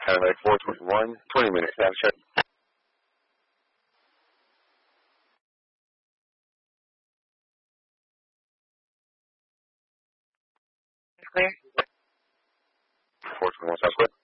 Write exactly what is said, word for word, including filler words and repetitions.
Kind of like four twenty-one, twenty minutes. Have check. Clear. four twenty-one, sounds good.